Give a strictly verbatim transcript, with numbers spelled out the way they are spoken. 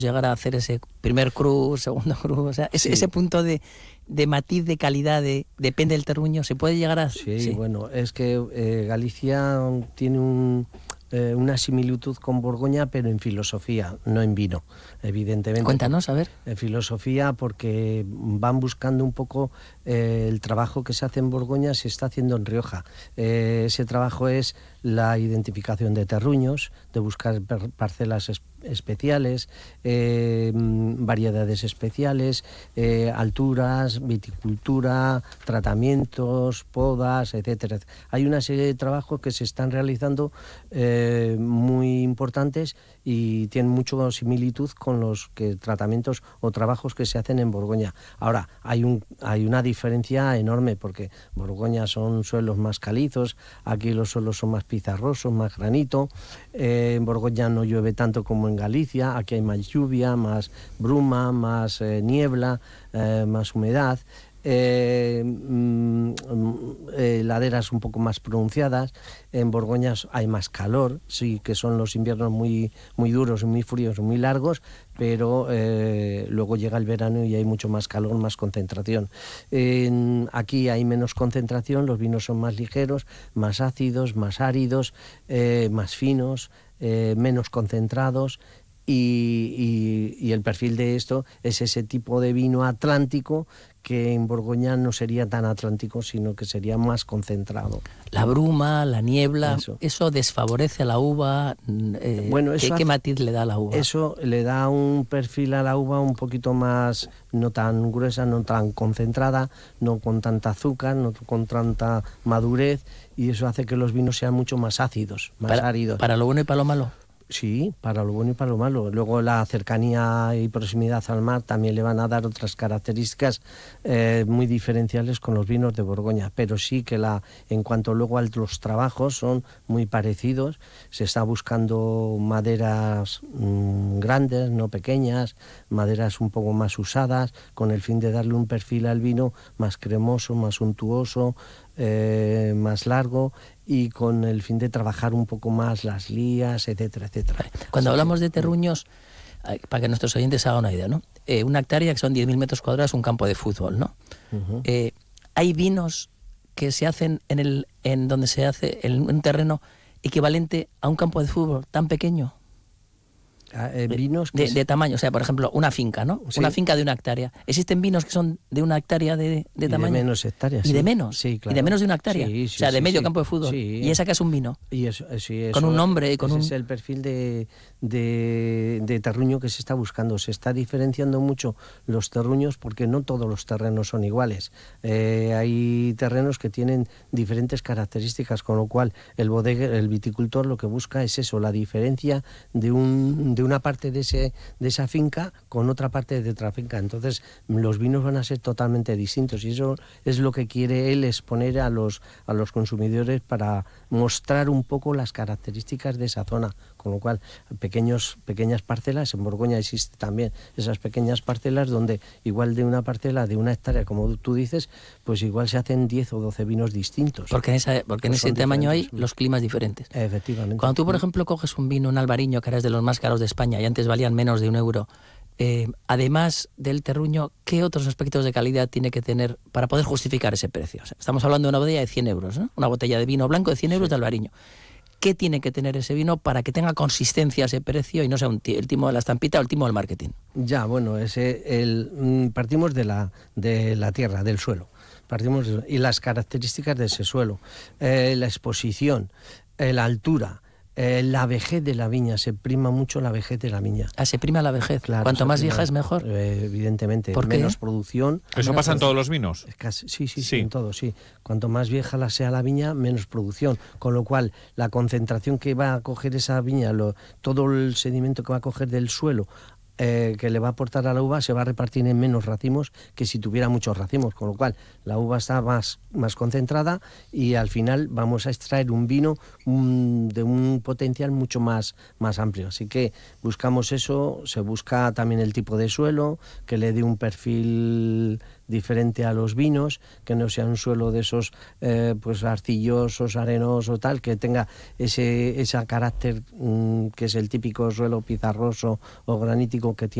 llegar a hacer ese primer cru, segundo cru, o sea, ese, Sí. ese punto de, de matiz de calidad, de, depende del terruño, ¿se puede llegar a...? Sí, sí. Bueno, es que eh, Galicia tiene un, eh, una similitud con Borgoña, pero en filosofía, no en vino, evidentemente. Cuéntanos, a ver. En filosofía, porque van buscando un poco eh, el trabajo que se hace en Borgoña, se está haciendo en Rioja. Eh, ese trabajo es la identificación de terruños, de buscar per- parcelas es- especiales, eh, variedades especiales, eh, alturas, viticultura, tratamientos, podas, etcétera. Hay una serie de trabajos que se están realizando eh, muy importantes y tienen mucha similitud con los que, tratamientos o trabajos que se hacen en Borgoña. Ahora, hay, un, hay una diferencia enorme porque Borgoña son suelos más calizos, aquí los suelos son más pizarrosos, más granito, eh, en Borgoña no llueve tanto como en Galicia, aquí hay más lluvia, más bruma, más eh, niebla, eh, más humedad. Eh, mm, eh, laderas un poco más pronunciadas. En Borgoña hay más calor, sí que son los inviernos muy, muy duros, muy fríos, muy largos, pero eh, luego llega el verano y hay mucho más calor, más concentración. En, aquí hay menos concentración, los vinos son más ligeros, más ácidos, más áridos, eh, más finos, eh, menos concentrados. Y, y, y el perfil de esto es ese tipo de vino atlántico que en Borgoña no sería tan atlántico, sino que sería más concentrado. La bruma, la niebla, eso, eso desfavorece a la uva. Eh, bueno, eso ¿qué, hace, ¿Qué matiz le da a la uva? Eso le da un perfil a la uva un poquito más, no tan gruesa, no tan concentrada, no con tanta azúcar, no con tanta madurez, y eso hace que los vinos sean mucho más ácidos, más para, áridos. ¿Para lo bueno y para lo malo? Sí, para lo bueno y para lo malo. Luego la cercanía y proximidad al mar también le van a dar otras características eh, muy diferenciales con los vinos de Borgoña, pero sí que la, en cuanto luego a los trabajos son muy parecidos. Se está buscando maderas mmm, grandes, no pequeñas, maderas un poco más usadas, con el fin de darle un perfil al vino más cremoso, más untuoso, eh, más largo, y con el fin de trabajar un poco más las lías, etcétera, etcétera. Cuando Así hablamos que, de terruños, para que nuestros oyentes hagan una idea, ¿no? Eh, una hectárea, que son diez mil metros cuadrados, un campo de fútbol, ¿no? Uh-huh. Eh, hay vinos que se hacen en, el, en donde se hace en un terreno equivalente a un campo de fútbol tan pequeño. Eh, vinos de, de tamaño, o sea, por ejemplo, una finca, ¿no? Sí. Una finca de una hectárea. ¿Existen vinos que son de una hectárea de, de tamaño? Y de menos hectáreas. ¿Y sí. de menos? Sí, claro. ¿Y de menos de una hectárea? Sí, sí, o sea, de sí, medio sí. campo de fútbol. Sí. Y esa que es un vino. Y eso, sí, eso, con un nombre y con ese un... es el perfil de, de, de terruño que se está buscando. Se está diferenciando mucho los terruños porque no todos los terrenos son iguales. Eh, hay terrenos que tienen diferentes características, con lo cual el bodeguer, el viticultor lo que busca es eso, la diferencia de, un, de una parte de ese de esa finca con otra parte de otra finca. Entonces los vinos van a ser totalmente distintos, y eso es lo que quiere él exponer a los, a los consumidores para mostrar un poco las características de esa zona, con lo cual pequeños, pequeñas parcelas, en Borgoña existe también esas pequeñas parcelas donde igual de una parcela de una hectárea, como tú dices, pues igual se hacen diez o doce vinos distintos. Porque en, esa, porque en ese tamaño hay los climas diferentes. Efectivamente. Cuando tú, por ejemplo, coges un vino, un albariño, que ahora es de los más caros de España y antes valían menos de un euro, eh, además del terruño, ¿qué otros aspectos de calidad tiene que tener para poder justificar ese precio? O sea, estamos hablando de una botella de cien euros, ¿no? Una botella de vino blanco de cien euros sí. de albariño. ¿Qué tiene que tener ese vino para que tenga consistencia ese precio y no sea un t- el timo de la estampita o el timo del marketing? Ya, bueno, ese, el, partimos de la, de la tierra, del suelo. Partimos de, y las características de ese suelo, eh, la exposición, eh, la altura, eh, la vejez de la viña, se prima mucho la vejez de la viña. Ah, se prima la vejez. Claro, cuanto más prima, vieja es mejor. Eh, evidentemente. ¿Por qué? Menos producción. ¿Eso menos pasa en producción. todos los vinos? Casi, sí, sí, sí, sí, en todo, sí. Cuanto más vieja la sea la viña, menos producción. Con lo cual, la concentración que va a coger esa viña, lo, todo el sedimento que va a coger del suelo, Eh, que le va a aportar a la uva, se va a repartir en menos racimos que si tuviera muchos racimos, con lo cual la uva está más, más concentrada y al final vamos a extraer un vino un, de un potencial mucho más, más amplio. Así que buscamos eso, se busca también el tipo de suelo, que le dé un perfil diferente a los vinos, que no sea un suelo de esos eh, pues arcillosos, arenosos, tal, que tenga ese, ese carácter mmm, que es el típico suelo pizarroso o granítico que tiene